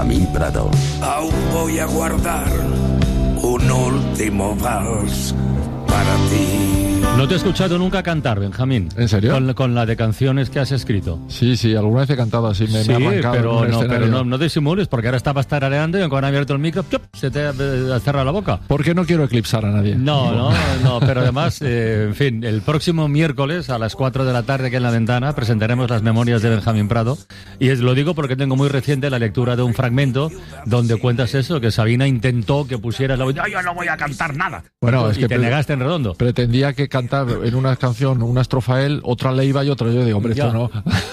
Benjamín Prado. Aún voy a guardar un último vals para ti. No te he escuchado nunca cantar, Benjamín. ¿En serio? Con la de canciones que has escrito. Sí, alguna vez he cantado así, me ha arrancado pero no disimules, porque ahora estabas tarareando y cuando han abierto el micro, ¡chup!, se te ha cerrado la boca. Porque no quiero eclipsar a nadie. No, pero además, en fin, el próximo miércoles a las 4 de la tarde, que en La Ventana, presentaremos las memorias de Benjamín Prado. Y lo digo porque tengo muy reciente la lectura de un fragmento donde cuentas eso, que Sabina intentó que pusieras la voz. Yo no voy a cantar nada. Bueno, es que te negaste en redondo. Pretendía que cantar en una canción una estrofa él, otra le iba y otra yo. Digo, hombre, esto no.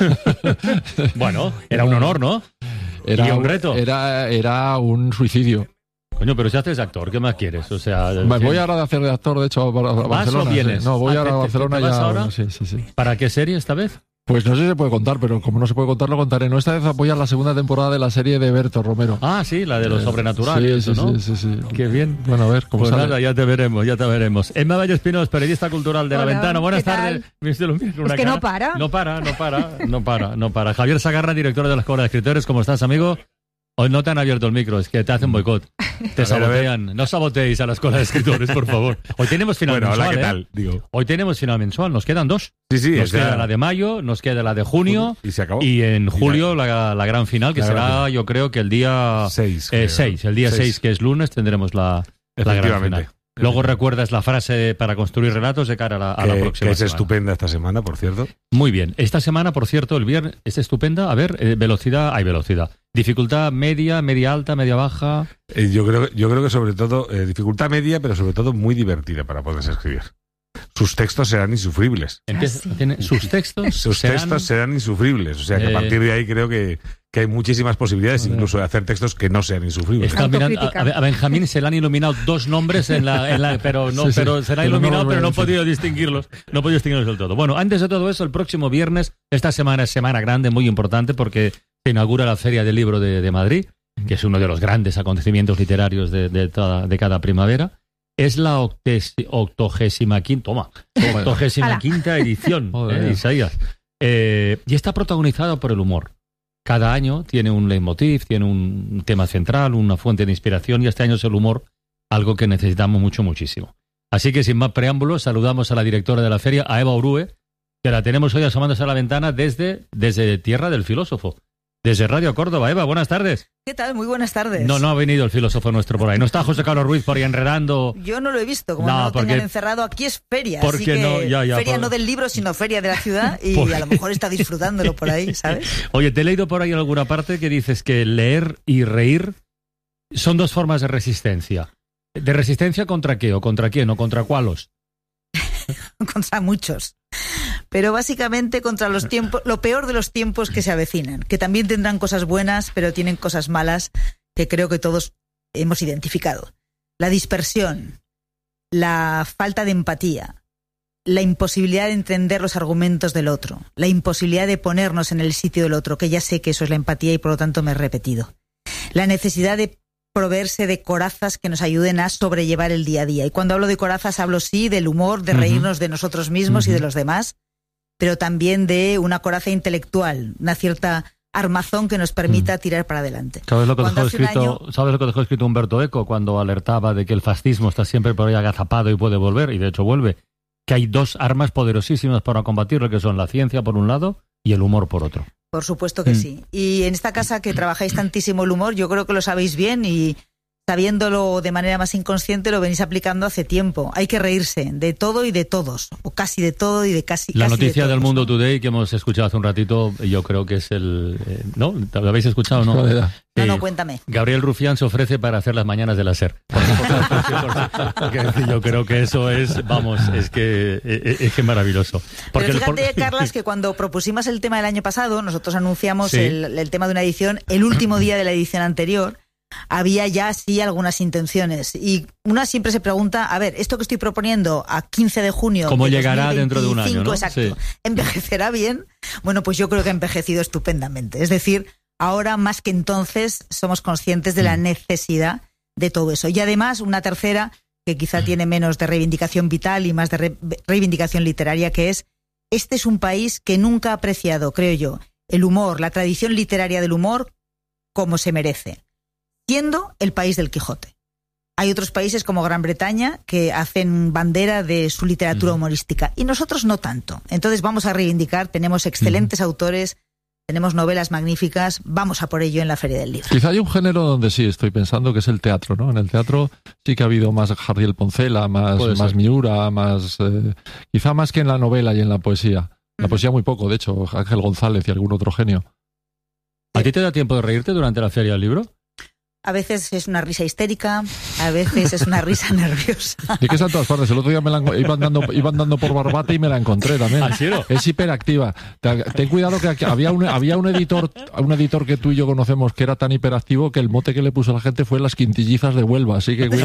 Bueno, era un honor, ¿no? Era y un reto. Era un suicidio. Coño, pero si haces actor, ¿qué más quieres? O sea, voy ahora de hacer de actor, de hecho, a Barcelona. ¿O vienes? Sí. No, voy ahora a Barcelona ¿te vas ya. Ahora? Sí. ¿Para qué serie esta vez? Pues no sé si se puede contar, pero como no se puede contar, lo contaré. No, esta vez apoya la segunda temporada de la serie de Berto Romero. Ah, sí, la de lo sobrenatural. Sí, ¿no? Sí. Qué bien. Bueno, a ver cómo pues sale. Nada, ya te veremos. Emma Vallespinos, periodista cultural de La Ventana. Buenas tardes. Es que no para. No para. Javier Sagarra, director de la Escuela de Escritores. ¿Cómo estás, amigo? Hoy no te han abierto el micro, es que te hacen boicot. Te sabotean. No saboteéis a la Escuela de Escritores, por favor. Hoy tenemos final mensual. Hola, ¿qué tal? Digo. Hoy tenemos final mensual, nos quedan 2. Sí, nos queda la de mayo, nos queda la de junio. Y se acabó. Y en julio la gran final, que será, yo creo que el día 6. El día 6, que es lunes, tendremos la gran final. Luego recuerdas la frase para construir relatos de cara a la próxima que es semana. Estupenda esta semana, por cierto. Muy bien. Esta semana, por cierto, el viernes es estupenda. A ver, velocidad. Dificultad media, media alta, media baja. Yo creo que sobre todo dificultad media, pero sobre todo muy divertida para poderse escribir. Sus textos serán insufribles. Sus textos serán insufribles. O sea que a partir de ahí creo que hay muchísimas posibilidades, incluso de hacer textos que no sean insufribles. A Benjamín se le han iluminado 2 nombres pero se le ha iluminado, pero no he podido distinguirlos. No he podido distinguirlos del todo. Bueno, antes de todo eso, el próximo viernes, esta semana es semana grande, muy importante, porque se inaugura la Feria del Libro de Madrid, que es uno de los grandes acontecimientos literarios de cada primavera. Es la 85ª edición, Isaías. Y está protagonizada por el humor. Cada año tiene un leitmotiv, tiene un tema central, una fuente de inspiración, y este año es el humor, algo que necesitamos muchísimo. Así que sin más preámbulos, saludamos a la directora de la feria, a Eva Orue, que la tenemos hoy asomándose a la ventana desde Tierra del Filósofo. Desde Radio Córdoba. Eva, buenas tardes. ¿Qué tal? Muy buenas tardes. No ha venido el filósofo nuestro por ahí. No está José Carlos Ruiz por ahí enredando. Yo no lo he visto, como no lo tengan encerrado. Aquí es feria, así que feria no del libro, sino feria de la ciudad, y a lo mejor está disfrutándolo por ahí, ¿sabes? Oye, te he leído por ahí en alguna parte que dices que leer y reír son 2 formas de resistencia. ¿De resistencia contra qué? ¿O contra quién? ¿O contra cuáles? Contra muchos. Pero básicamente contra los tiempos, lo peor de los tiempos que se avecinan, que también tendrán cosas buenas, pero tienen cosas malas que creo que todos hemos identificado. La dispersión, la falta de empatía, la imposibilidad de entender los argumentos del otro, la imposibilidad de ponernos en el sitio del otro, que ya sé que eso es la empatía y por lo tanto me he repetido. La necesidad de proveerse de corazas que nos ayuden a sobrellevar el día a día. Y cuando hablo de corazas hablo sí del humor, de reírnos de nosotros mismos y de los demás, pero también de una coraza intelectual, una cierta armazón que nos permita tirar para adelante. ¿Sabes lo que dejó escrito Humberto Eco cuando alertaba de que el fascismo está siempre por ahí agazapado y puede volver, y de hecho vuelve? Que hay 2 armas poderosísimas para combatirlo, que son la ciencia por un lado y el humor por otro. Por supuesto que sí. Y en esta casa que trabajáis tantísimo el humor, yo creo que lo sabéis bien, y sabiéndolo de manera más inconsciente lo venís aplicando hace tiempo. Hay que reírse de todo y de todos, o casi de todo y de casi La casi noticia de del todos, Mundo ¿no? Today que hemos escuchado hace un ratito, yo creo que es el... ¿no? ¿Lo habéis escuchado, no? No, cuéntame. Gabriel Rufián se ofrece para hacer las mañanas de la SER. Porque yo creo que eso es, es que maravilloso. Pero fíjate, Carlas, que cuando propusimos el tema del año pasado, nosotros anunciamos el tema de una edición, el último día de la edición anterior, había ya sí algunas intenciones, y una siempre se pregunta, a ver, esto que estoy proponiendo a 15 de junio ¿cómo de llegará 2025, dentro de un año, ¿no? Exacto, Sí. ¿Envejecerá bien? Bueno, pues yo creo que ha envejecido estupendamente. Es decir, ahora más que entonces somos conscientes de la necesidad de todo eso. Y además una tercera, que quizá tiene menos de reivindicación vital y más de reivindicación literaria, que es, este es un país que nunca ha apreciado, creo yo, el humor, la tradición literaria del humor como se merece. siendo el país del Quijote. Hay otros países como Gran Bretaña que hacen bandera de su literatura humorística y nosotros no tanto. Entonces vamos a reivindicar, tenemos excelentes autores, tenemos novelas magníficas, vamos a por ello en la Feria del Libro. Quizá hay un género donde sí estoy pensando que es el teatro, ¿no? En el teatro sí que ha habido más Jardiel Poncela, más Miura, quizá más que en la novela y en la poesía. La poesía muy poco, de hecho, Ángel González y algún otro genio. ¿A ti te da tiempo de reírte durante la Feria del Libro? A veces es una risa histérica, a veces es una risa nerviosa. Y que es en todas partes. El otro día iba andando por Barbate y me la encontré también. ¿Ah, sí, no? Es hiperactiva. Ten cuidado que había un editor que tú y yo conocemos que era tan hiperactivo que el mote que le puso a la gente fue las quintillizas de Huelva. Así que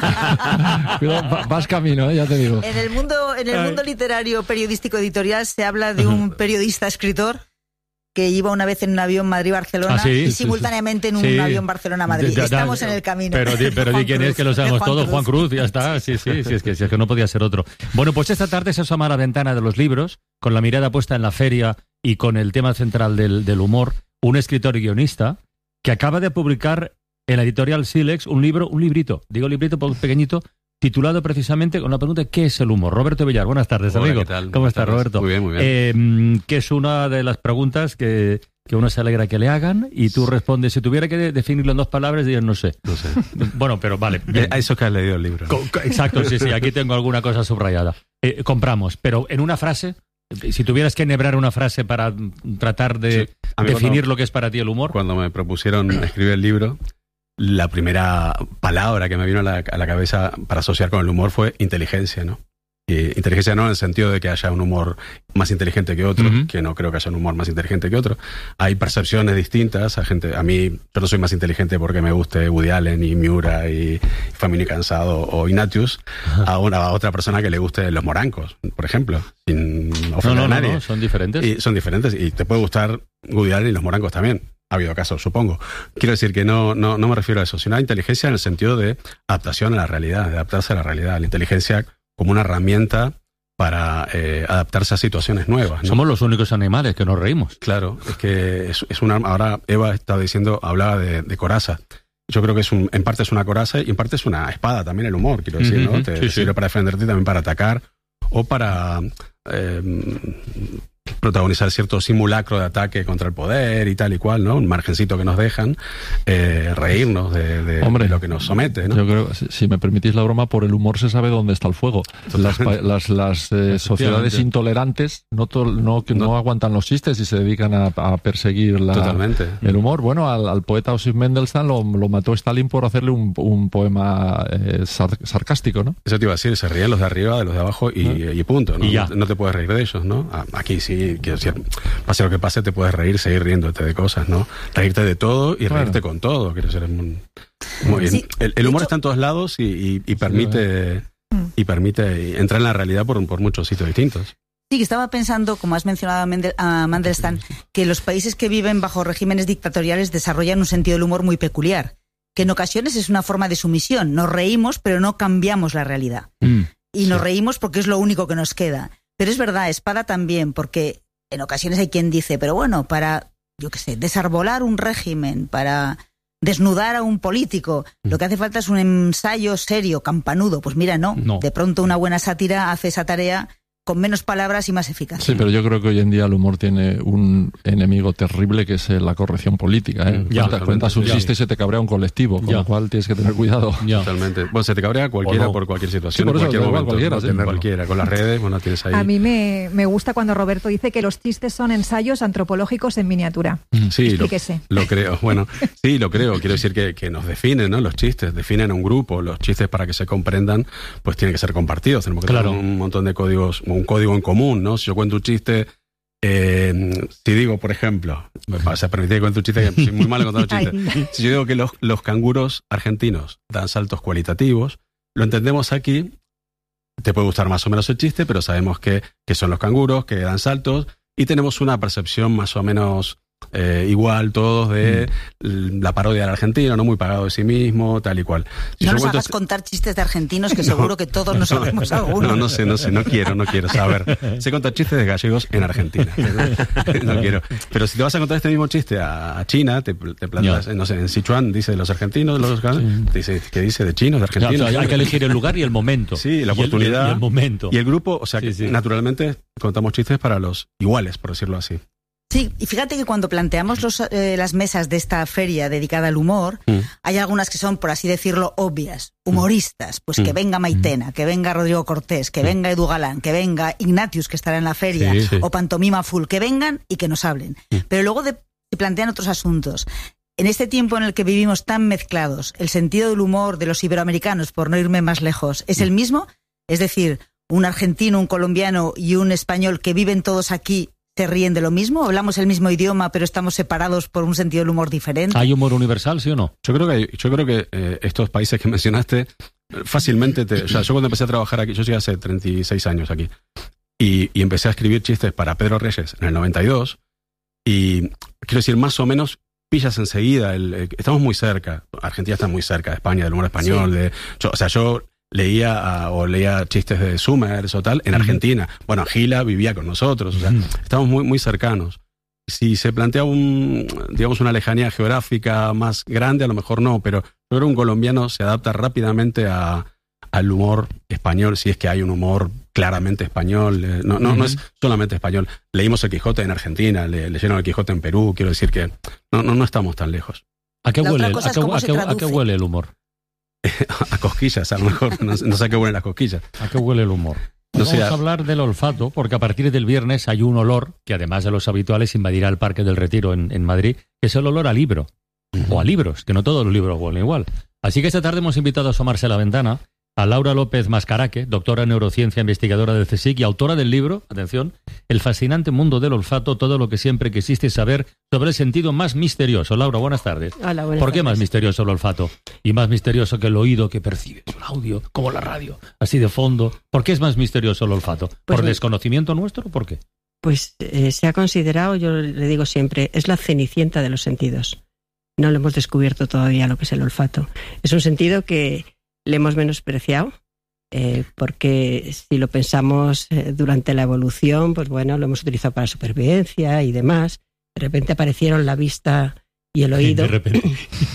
cuidado, vas camino, ya te digo. En el mundo literario, periodístico, editorial se habla de un periodista escritor que iba una vez en un avión Madrid-Barcelona y simultáneamente en un avión Barcelona-Madrid. Estamos en el camino. Pero di quién es, que lo sabemos todos. Juan Cruz, ya está. Sí, es que no podía ser otro. Bueno, pues esta tarde se asoma a la ventana de los libros, con la mirada puesta en la feria y con el tema central del humor, un escritor y guionista que acaba de publicar en la editorial Sílex un librito, digo librito porque pequeñito, titulado precisamente con la pregunta ¿qué es el humor? Roberto Villar, buenas tardes, amigo. ¿Qué tal? ¿Cómo estás, Roberto? Muy bien. Que es una de las preguntas que uno se alegra que le hagan y tú respondes, si tuviera que definirlo en 2 palabras, dirías no sé. Bueno, pero vale. A eso que has leído el libro, ¿no? Exacto, sí, aquí tengo alguna cosa subrayada. Compramos, pero en una frase, si tuvieras que enhebrar una frase para tratar de definir lo que es para ti el humor. Cuando me propusieron escribir el libro, la primera palabra que me vino a la cabeza para asociar con el humor fue inteligencia, ¿no? Y inteligencia no en el sentido de que haya un humor más inteligente que otro, que no creo que haya un humor más inteligente que otro. Hay percepciones distintas. A mí, yo no soy más inteligente porque me guste Woody Allen y Miura y Famino y Cansado o Ignatius, a otra persona que le guste Los Morancos, por ejemplo, sin ofender a nadie. No, son diferentes. Y son diferentes y te puede gustar Woody Allen y Los Morancos también. Ha habido casos, supongo. Quiero decir que no me refiero a eso, sino a inteligencia en el sentido de adaptación a la realidad, de adaptarse a la realidad. La inteligencia como una herramienta para adaptarse a situaciones nuevas, ¿no? Somos los únicos animales que nos reímos. Claro, es que es una... Ahora Eva estaba hablaba de coraza. Yo creo que en parte es una coraza y en parte es una espada también el humor, quiero decir, ¿no? Te sirve para defenderte, también para atacar o para... protagonizar cierto simulacro de ataque contra el poder y tal y cual, ¿no? Un margencito que nos dejan, reírnos de lo que nos somete, ¿no? Yo creo, si me permitís la broma, por el humor se sabe dónde está el fuego. Las sociedades intolerantes no aguantan los chistes y se dedican a perseguir el humor. Bueno, al poeta Osip Mendelstam lo mató Stalin por hacerle un poema sarcástico, ¿no? Eso te iba a decir, se ríen los de arriba de los de abajo y punto, ¿no? Y ya. No te puedes reír de ellos, ¿no? Aquí sí, quiero decir, pase lo que pase, te puedes reír, seguir riéndote de cosas, ¿no? Reírte de todo y reírte con todo, quiero decir, muy bien. Sí, el humor está en todos lados y permite entrar en la realidad por muchos sitios distintos. Sí, que estaba pensando, como has mencionado a Mandelstam, que los países que viven bajo regímenes dictatoriales desarrollan un sentido del humor muy peculiar, que en ocasiones es una forma de sumisión. Nos reímos, pero no cambiamos la realidad. Y nos reímos porque es lo único que nos queda. Pero es verdad, espada también, porque en ocasiones hay quien dice, pero bueno, para, yo qué sé, desarbolar un régimen, para desnudar a un político, lo que hace falta es un ensayo serio, campanudo. Pues mira, no. De pronto una buena sátira hace esa tarea con menos palabras y más eficaz. Sí, pero yo creo que hoy en día el humor tiene un enemigo terrible que es la corrección política, ¿eh? Cuentas un chiste y se te cabrea un colectivo, con lo cual tienes que tener cuidado. Totalmente. Bueno, se te cabrea cualquiera por cualquier situación, por cualquier momento. Cualquiera. Con las redes, bueno, tienes ahí... A mí me gusta cuando Roberto dice que los chistes son ensayos antropológicos en miniatura. Sí, explíquese. Lo creo. Bueno, sí, lo creo. Quiero decir que nos definen, ¿no? Los chistes, definen a un grupo. Los chistes, para que se comprendan, pues tienen que ser compartidos. Tenemos que tener un montón de códigos, un código en común, ¿no? Si yo cuento un chiste, si digo, por ejemplo, me pasa, permitir que cuente un chiste, que soy muy malo contando chistes. Si yo digo que los canguros argentinos dan saltos cualitativos, lo entendemos aquí, te puede gustar más o menos el chiste, pero sabemos que son los canguros, que dan saltos, y tenemos una percepción más o menos igual todos de la parodia del argentino, no muy pagado de sí mismo, tal y cual. Si no nos hagas contar chistes de argentinos, que seguro que todos nos sabemos algunos. No sé, no quiero saber. Sé contar chistes de gallegos en Argentina. No quiero. Pero si te vas a contar este mismo chiste a China, te plantas, no sé, en Sichuan dice de los argentinos, ¿qué dice de chinos, de argentinos? Hay que elegir el lugar y el momento. Sí, la oportunidad. Y el momento. Y el grupo, o sea, que naturalmente contamos chistes para los iguales, por decirlo así. Sí, y fíjate que cuando planteamos las mesas de esta feria dedicada al humor, hay algunas que son, por así decirlo, obvias, humoristas, pues que venga Maitena, que venga Rodrigo Cortés, que venga Edu Galán, que venga Ignatius, que estará en la feria, o Pantomima Full, que vengan y que nos hablen. Pero luego se plantean otros asuntos. En este tiempo en el que vivimos tan mezclados, el sentido del humor de los iberoamericanos, por no irme más lejos, ¿es el mismo? Es decir, un argentino, un colombiano y un español que viven todos aquí, ¿se ríen de lo mismo? ¿Hablamos el mismo idioma, pero estamos separados por un sentido del humor diferente? ¿Hay humor universal, sí o no? Yo creo que estos países que mencionaste fácilmente... o sea, yo cuando empecé a trabajar aquí, yo llegué hace 36 años aquí, y empecé a escribir chistes para Pedro Reyes en el 92, y quiero decir, más o menos pillas enseguida, estamos muy cerca, Argentina está muy cerca de España, del humor español, yo leía chistes de Summers o tal en Argentina. Bueno, Gila vivía con nosotros, o sea, estamos muy, muy cercanos. Si se plantea una lejanía geográfica más grande, a lo mejor no, pero yo creo que un colombiano se adapta rápidamente al humor español, si es que hay un humor claramente español. No es solamente español. Leímos el Quijote en Argentina, leyeron el Quijote en Perú, quiero decir que no estamos tan lejos. ¿A qué huele el humor? A cosquillas, a lo mejor. No sé a qué huelen las cosquillas. ¿A qué huele el humor? Vamos a hablar del olfato, porque a partir del viernes hay un olor que, además de los habituales, invadirá el Parque del Retiro en Madrid, que es el olor a libro, o a libros, que no todos los libros huelen igual. Así que esta tarde hemos invitado a asomarse a la ventana a Laura López Mascaraque, doctora en neurociencia, investigadora del CSIC y autora del libro, atención, El fascinante mundo del olfato, todo lo que siempre quisiste saber sobre el sentido más misterioso. Laura, buenas tardes. Hola, buenas ¿Por qué tardes. Más misterioso el olfato? Y más misterioso que el oído que percibes, un audio, como la radio, así de fondo. ¿Por qué es más misterioso el olfato? ¿Por desconocimiento nuestro o por qué? Pues se ha considerado, yo le digo siempre, es la cenicienta de los sentidos. No lo hemos descubierto todavía lo que es el olfato. Es un sentido que le hemos menospreciado, porque si lo pensamos durante la evolución, pues bueno, lo hemos utilizado para supervivencia y demás. De repente aparecieron la vista y el oído de repente.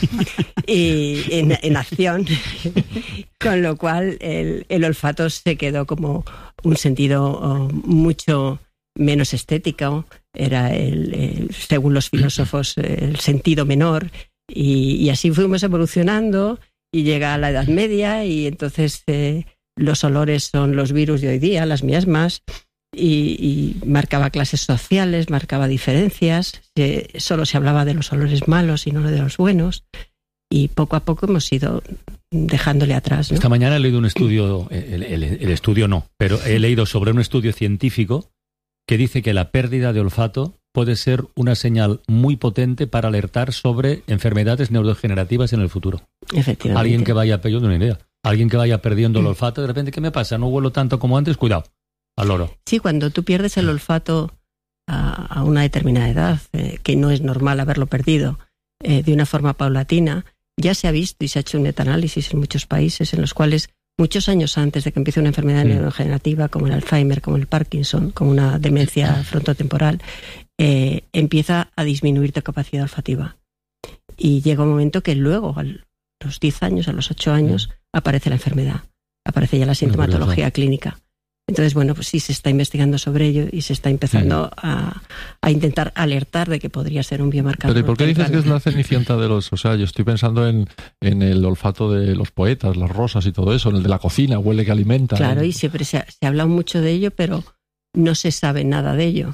y en acción, con lo cual el olfato se quedó como un sentido mucho menos estético, era según los filósofos el sentido menor, y así fuimos evolucionando. Y llega a la Edad Media y entonces los olores son los virus de hoy día, las miasmas, y marcaba clases sociales, marcaba diferencias, solo se hablaba de los olores malos y no de los buenos, y poco a poco hemos ido dejándole atrás, ¿no? Esta mañana he leído un estudio, el estudio no, pero he leído sobre un estudio científico que dice que la pérdida de olfato puede ser una señal muy potente para alertar sobre enfermedades neurodegenerativas en el futuro. Efectivamente. Alguien que vaya perdiendo una idea. Alguien que vaya perdiendo el olfato, de repente, ¿qué me pasa? No huelo tanto como antes, cuidado, al loro. Sí, cuando tú pierdes el olfato a una determinada edad, que no es normal haberlo perdido, de una forma paulatina, ya se ha visto y se ha hecho un metaanálisis en muchos países en los cuales muchos años antes de que empiece una enfermedad neurodegenerativa como el Alzheimer, como el Parkinson, como una demencia frontotemporal, empieza a disminuir tu capacidad olfativa. Y llega un momento que luego, a los 10 años, a los 8 años, aparece la enfermedad, aparece ya la sintomatología clínica. Entonces, bueno, pues sí se está investigando sobre ello y se está empezando a intentar alertar de que podría ser un biomarcador. Pero ¿y por qué dices que es la cenicienta de los...? O sea, yo estoy pensando en el olfato de los poetas, las rosas y todo eso, en el de la cocina, huele que alimenta. Claro, y siempre se ha hablado mucho de ello, pero no se sabe nada de ello.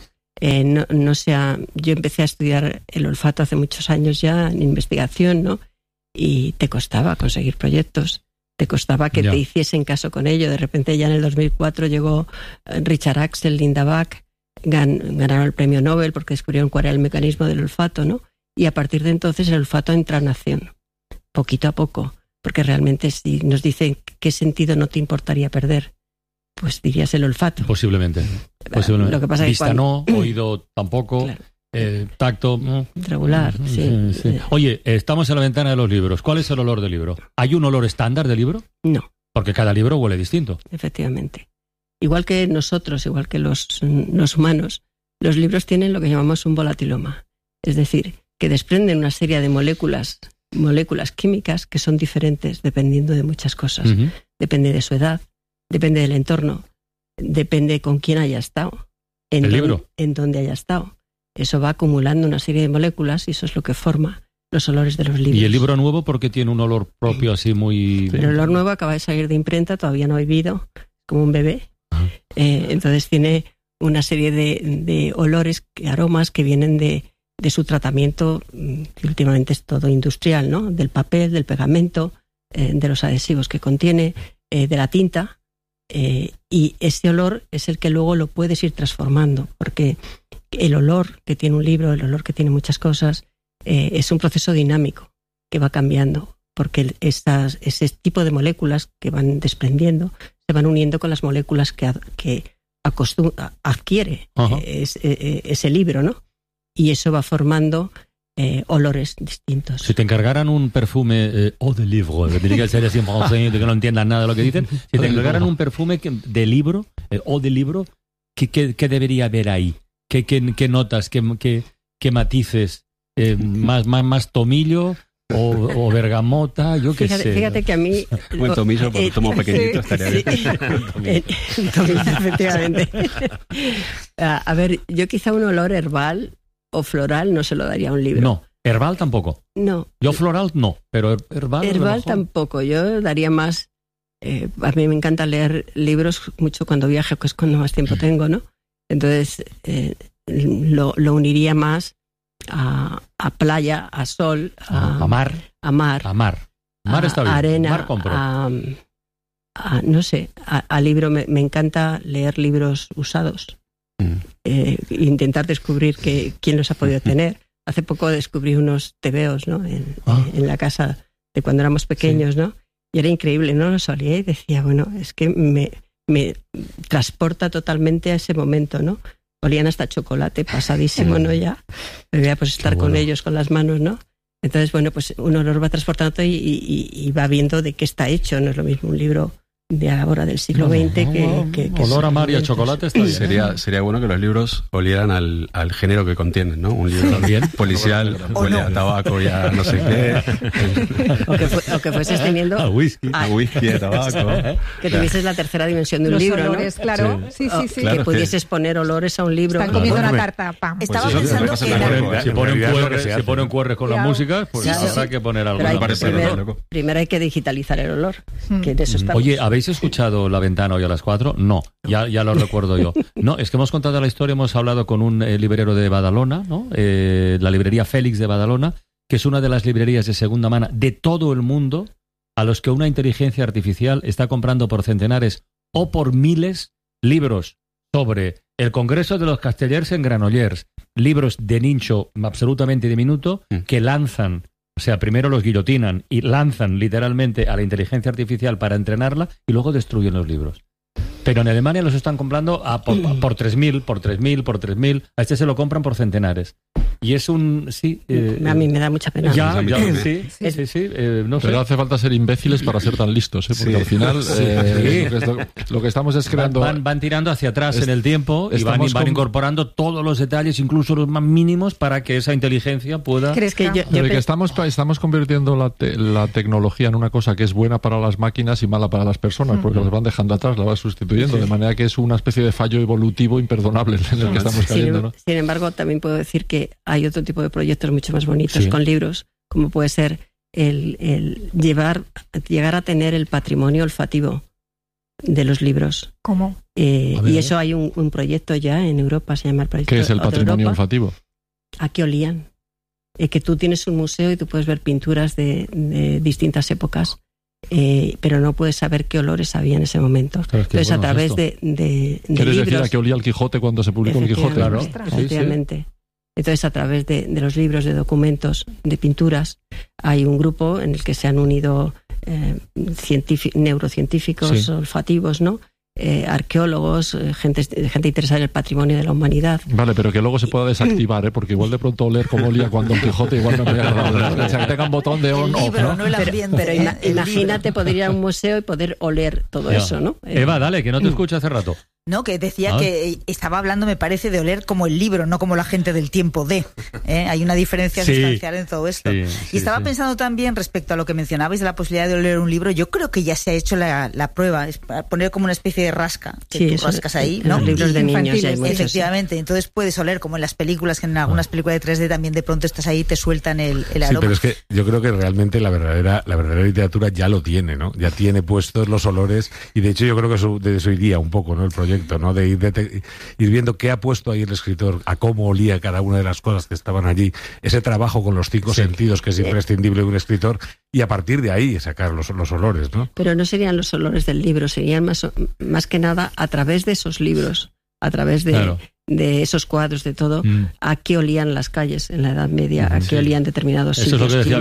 Yo empecé a estudiar el olfato hace muchos años ya en investigación, ¿no? Y te costaba conseguir proyectos. Te costaba que te hiciesen caso con ello. De repente ya en el 2004 llegó Richard Axel, Linda Back, ganaron el premio Nobel porque descubrieron cuál era el mecanismo del olfato, ¿no? Y a partir de entonces el olfato entra en acción, poquito a poco, porque realmente si nos dicen qué sentido no te importaría perder, pues dirías el olfato. Posiblemente. Lo que pasa Vista es que no, oído tampoco. Claro. Tacto. Regular, sí. Oye, estamos en la ventana de los libros. ¿Cuál es el olor del libro? ¿Hay un olor estándar del libro? No. Porque cada libro huele distinto. Efectivamente. Igual que nosotros, igual que los humanos, los libros tienen lo que llamamos un volatiloma. Es decir, que desprenden una serie de moléculas químicas que son diferentes dependiendo de muchas cosas. Uh-huh. Depende de su edad, depende del entorno, depende con quién haya estado, en dónde haya estado. Eso va acumulando una serie de moléculas y eso es lo que forma los olores de los libros. ¿Y el libro nuevo por qué tiene un olor propio así muy...? El olor nuevo acaba de salir de imprenta, todavía no ha vivido, como un bebé. Entonces tiene una serie de olores, aromas que vienen de su tratamiento, que últimamente es todo industrial, ¿no? Del papel, del pegamento, de los adhesivos que contiene, de la tinta. Y ese olor es el que luego lo puedes ir transformando, porque el olor que tiene un libro, el olor que tiene muchas cosas, es un proceso dinámico que va cambiando, porque ese tipo de moléculas que van desprendiendo se van uniendo con las moléculas que adquiere ese libro, ¿no? Y eso va formando olores distintos. Si te encargaran un perfume eau de livre, que tiene que ser así en francés, que no entiendan nada de lo que dicen, si te encargaran un perfume de libro, eau de libro, ¿qué debería haber ahí? ¿Qué notas, qué matices? ¿Más tomillo o bergamota? Yo qué sé. Fíjate que a mí... Buen tomillo, porque tomo pequeñito, estaría bien. Tomillo, efectivamente. A ver, yo quizá un olor herbal o floral no se lo daría a un libro. No, herbal tampoco. No. Yo floral no, pero herbal... Herbal tampoco, yo daría más... a mí me encanta leer libros mucho cuando viajo, que es cuando más tiempo tengo, ¿no? Entonces lo uniría más a playa, a sol, a mar. A mar. A mar. Mar está bien. Arena, mar compro. No sé, a libro. Me encanta leer libros usados. Intentar descubrir quién los ha podido tener. Hace poco descubrí unos tebeos, ¿no? En la casa de cuando éramos pequeños, sí. ¿no? Y era increíble, no los olía y decía, bueno, es que me transporta totalmente a ese momento, ¿no? Olían hasta chocolate, pasadísimo, ¿no? Ya. Me voy a pues estar con ellos, con las manos, ¿no? Entonces, bueno, pues un olor va transportando y va viendo de qué está hecho. No es lo mismo un libro de ahora del siglo XX que olor a mar y a chocolate está bien. Sería bueno que los libros olieran al género que contienen, ¿no? Un libro también policial huele a tabaco y a no sé qué. O que fueses teniendo a whisky, a tabaco. Que tuvieses la tercera dimensión de un libro, olores, ¿no? Claro, sí. Que pudieses poner olores a un libro. Están comiendo una tarta, pam. Estaba pensando que si ponen QR con la música, pues habrá que poner algo. Primero hay que digitalizar el olor. Que de eso estamos. Oye, ¿habéis escuchado La Ventana hoy a las 4? No, ya lo recuerdo yo. No, es que hemos contado la historia, hemos hablado con un librero de Badalona, ¿no? La librería Félix de Badalona, que es una de las librerías de segunda mano de todo el mundo, a los que una inteligencia artificial está comprando por centenares o por miles libros sobre el Congreso de los Castellers en Granollers, libros de nicho absolutamente diminuto que lanzan. O sea, primero los guillotinan y lanzan literalmente a la inteligencia artificial para entrenarla y luego destruyen los libros. Pero en Alemania los están comprando por 3.000, por 3.000, por 3.000. A este se lo compran por centenares. Y es un... Sí, a mí me da mucha pena. Ya, sí. No sé. Pero hace falta ser imbéciles para ser tan listos, porque al final lo que estamos es creando... Van tirando hacia atrás en el tiempo y van incorporando todos los detalles, incluso los más mínimos, para que esa inteligencia pueda... Que estamos convirtiendo la tecnología en una cosa que es buena para las máquinas y mala para las personas, porque las van dejando atrás, las van sustituyendo, de manera que es una especie de fallo evolutivo imperdonable en el que estamos cayendo, ¿no? Sin embargo, también puedo decir que hay otro tipo de proyectos mucho más bonitos con libros, como puede ser el llegar a tener el patrimonio olfativo de los libros. ¿Cómo? Y eso hay un proyecto ya en Europa, se llama el proyecto. ¿Qué es el patrimonio olfativo? ¿A qué olían? Que tú tienes un museo y tú puedes ver pinturas de distintas épocas, pero no puedes saber qué olores había en ese momento. Entonces, a través de ¿Quieres libros, decir a qué olía el Quijote cuando se publicó el Quijote? Claro. Efectivamente. Sí. Entonces, a través de los libros, de documentos, de pinturas, hay un grupo en el que se han unido neurocientíficos olfativos, ¿no? arqueólogos, gente interesada en el patrimonio de la humanidad. Vale, pero que luego se pueda desactivar, porque igual de pronto oler como olía cuando Don Quijote igual no me agrada. O sea, que tenga un botón de on off, ¿no? Pero imagínate poder ir a un museo y poder oler todo eso, ¿no? Eva, dale, que no te escucho hace rato. No, que decía que estaba hablando, me parece, de oler como el libro, no como la gente del tiempo de. Hay una diferencia sustancial en todo esto. Y estaba pensando también respecto a lo que mencionabais de la posibilidad de oler un libro. Yo creo que ya se ha hecho la prueba, es poner como una especie de rasca, que tú rascas ahí, ¿no? Los libros de niños ya hay muchos. Efectivamente, entonces puedes oler como en las películas, que en algunas películas de 3D también de pronto estás ahí y te sueltan el aroma. Sí, pero es que yo creo que realmente la verdadera literatura ya lo tiene, ¿no? Ya tiene puestos los olores, y de hecho yo creo que de eso iría un poco, ¿no? El proyecto, ¿no? De ir viendo qué ha puesto ahí el escritor, a cómo olía cada una de las cosas que estaban allí, ese trabajo con los 5 sentidos que es imprescindible de un escritor, y a partir de ahí sacar los olores, ¿no? Pero no serían los olores del libro, serían más que nada a través de esos libros, a través de esos cuadros, de todo, a qué olían las calles en la Edad Media, a qué olían determinados sitios. Eso es lo que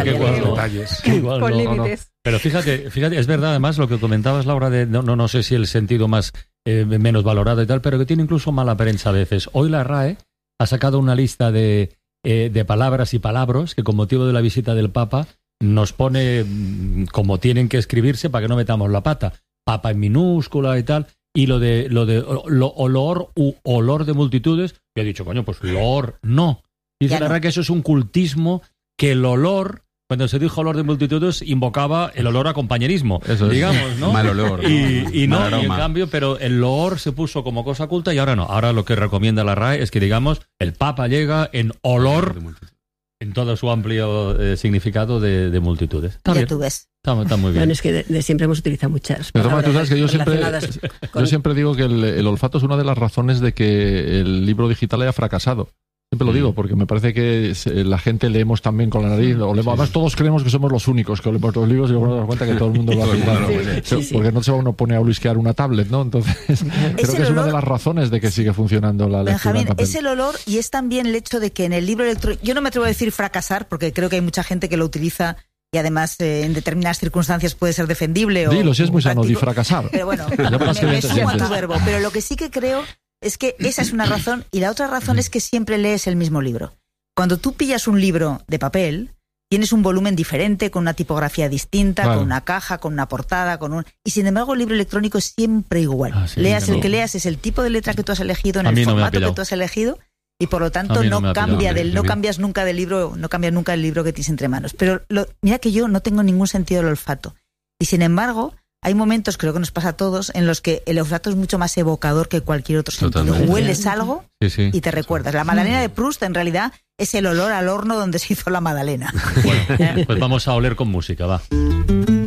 decía Benjamín, con límites. Pero fíjate, es verdad además lo que comentabas, Laura, de no sé si el sentido más menos valorado y tal, pero que tiene incluso mala prensa a veces. Hoy la RAE ha sacado una lista de palabras y palabras que con motivo de la visita del Papa nos pone como tienen que escribirse para que no metamos la pata. Papa en minúscula y tal. Y lo de olor u olor de multitudes, yo he dicho, coño, pues olor no. Dice la RAE que eso es un cultismo, que el olor, cuando se dijo olor de multitudes, invocaba el olor a compañerismo, eso digamos, ¿no? Mal olor. Y en cambio, pero el olor se puso como cosa culta y ahora no. Ahora lo que recomienda la RAE es que, digamos, el Papa llega en olor, en todo su amplio significado de multitudes. Está bien. Tú ves. Está muy bien. Bueno, es que de siempre hemos utilizado muchas pero palabras. Tú sabes que yo siempre digo que el olfato es una de las razones de que el libro digital haya fracasado. Siempre lo digo, porque me parece que la gente leemos también con la nariz. Además, todos creemos que somos los únicos que olemos los libros y luego nos damos cuenta que todo el mundo lo hace igual. Porque no se va uno pone a olisquear una tablet, ¿no? Entonces, creo que es una de las razones de que sigue funcionando la lectura. Benjamín, es el olor y es también el hecho de que en el libro electrónico, yo no me atrevo a decir fracasar, porque creo que hay mucha gente que lo utiliza y además en determinadas circunstancias puede ser defendible. Dilo, si es muy sano, di fracasar. Pero bueno, me sumo a tu verbo. Pero lo que sí que creo es que esa es una razón, y la otra razón es que siempre lees el mismo libro. Cuando tú pillas un libro de papel, tienes un volumen diferente, con una tipografía distinta, con una caja, con una portada, y sin embargo el libro electrónico es siempre igual. Leas el que leas, es el tipo de letra que tú has elegido, en el formato que tú has elegido, y por lo tanto no cambias nunca del libro, no cambias nunca el libro que tienes entre manos. Pero mira que yo no tengo ningún sentido del olfato. Y sin embargo, hay momentos, creo que nos pasa a todos, en los que el olfato es mucho más evocador que cualquier otro sentido. Hueles algo y te recuerdas. La magdalena de Proust, en realidad, es el olor al horno donde se hizo la magdalena. Bueno, pues vamos a oler con música, va.